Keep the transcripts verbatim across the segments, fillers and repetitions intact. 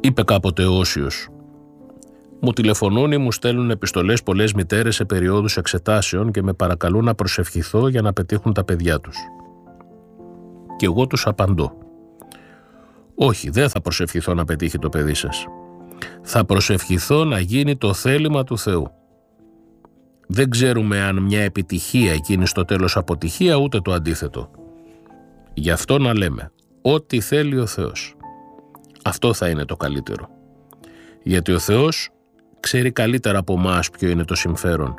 Είπε κάποτε ο Όσιος: «Μου τηλεφωνούν ή μου στέλνουν επιστολές πολλές μητέρες σε περιόδους εξετάσεων και με παρακαλούν να προσευχηθώ για να πετύχουν τα παιδιά τους. Και εγώ τους απαντώ: όχι, δεν θα προσευχηθώ να πετύχει το παιδί σας. Θα προσευχηθώ να γίνει το θέλημα του Θεού. Δεν ξέρουμε αν μια επιτυχία γίνει στο τέλος αποτυχία, ούτε το αντίθετο. Γι' αυτό να λέμε ό,τι θέλει ο Θεός. Αυτό θα είναι το καλύτερο. Γιατί ο Θεός ξέρει καλύτερα από εμάς ποιο είναι το συμφέρον».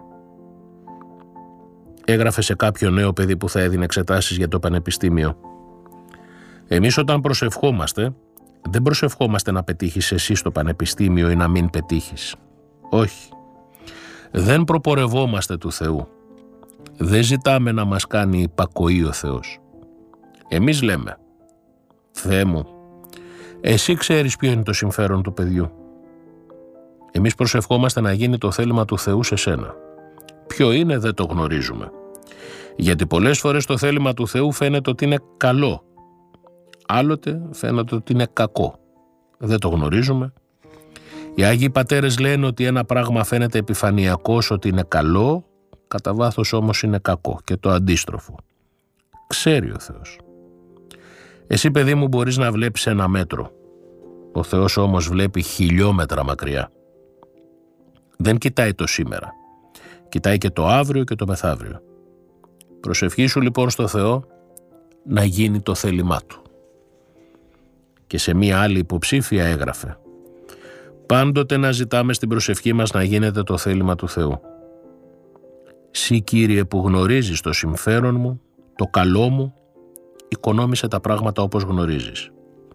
Έγραφε σε κάποιο νέο παιδί που θα έδινε εξετάσεις για το πανεπιστήμιο: «Εμείς όταν προσευχόμαστε, δεν προσευχόμαστε να πετύχεις εσύ στο πανεπιστήμιο ή να μην πετύχεις. Όχι. Δεν προπορευόμαστε του Θεού. Δεν ζητάμε να μας κάνει υπακοή ο Θεός. Εμείς λέμε: Θεέ μου, εσύ ξέρεις ποιο είναι το συμφέρον του παιδιού. Εμείς προσευχόμαστε να γίνει το θέλημα του Θεού σε σένα. Ποιο είναι δεν το γνωρίζουμε. Γιατί πολλές φορές το θέλημα του Θεού φαίνεται ότι είναι καλό. Άλλοτε φαίνεται ότι είναι κακό. Δεν το γνωρίζουμε. Οι Άγιοι Πατέρες λένε ότι ένα πράγμα φαίνεται επιφανειακός ότι είναι καλό, κατά βάθος όμως είναι κακό, και το αντίστροφο. Ξέρει ο Θεός. Εσύ, παιδί μου, μπορείς να βλέπεις ένα μέτρο. Ο Θεός όμως βλέπει χιλιόμετρα μακριά. Δεν κοιτάει το σήμερα. Κοιτάει και το αύριο και το μεθαύριο. Προσευχήσου λοιπόν στο Θεό να γίνει το θέλημά Του». Και σε μία άλλη υποψήφια έγραφε: «Πάντοτε να ζητάμε στην προσευχή μας να γίνεται το θέλημα του Θεού. Συ, Κύριε, που γνωρίζεις το συμφέρον μου, το καλό μου, οικονόμησε τα πράγματα όπως γνωρίζεις.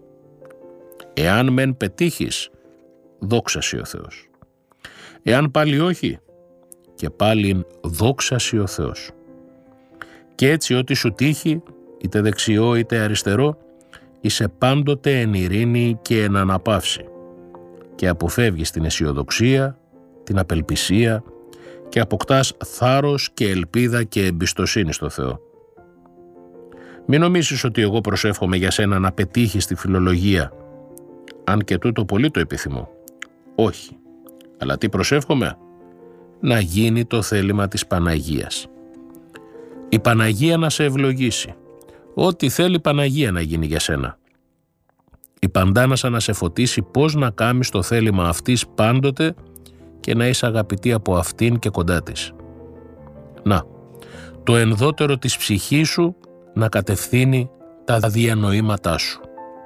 Εάν μεν πετύχεις, δόξασι ο Θεός. Εάν πάλι όχι, και πάλι δόξασι ο Θεός. Και έτσι ό,τι σου τύχει, είτε δεξιό είτε αριστερό, είσαι πάντοτε εν ειρήνη και εν αναπαύση και αποφεύγεις την αισιοδοξία, την απελπισία και αποκτάς θάρρος και ελπίδα και εμπιστοσύνη στο Θεό. Μην νομίσεις ότι εγώ προσεύχομαι για σένα να πετύχεις τη φιλολογία, αν και τούτο πολύ το επιθυμώ. Όχι. Αλλά τι προσεύχομαι? Να γίνει το θέλημα της Παναγίας. Η Παναγία να σε ευλογήσει. Ό,τι θέλει η Παναγία να γίνει για σένα. Η Παντάνασα να σε φωτίσει πώς να κάνεις το θέλημα αυτής πάντοτε και να είσαι αγαπητή από αυτήν και κοντά της. Να, το ενδότερο της ψυχής σου να κατευθύνει τα διανοήματά σου.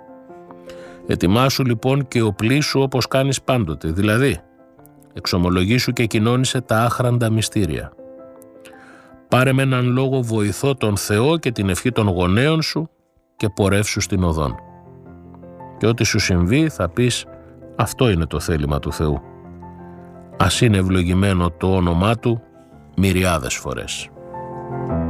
Ετοιμάσου λοιπόν και οπλίσου όπως κάνεις πάντοτε, δηλαδή εξομολογήσου και κοινώνησε τα άχραντα μυστήρια. Πάρε με έναν λόγο βοηθό τον Θεό και την ευχή των γονέων σου και πορεύσου στην οδόν. Και ό,τι σου συμβεί θα πεις αυτό είναι το θέλημα του Θεού. Ας είναι ευλογημένο το όνομά Του μυριάδες φορές.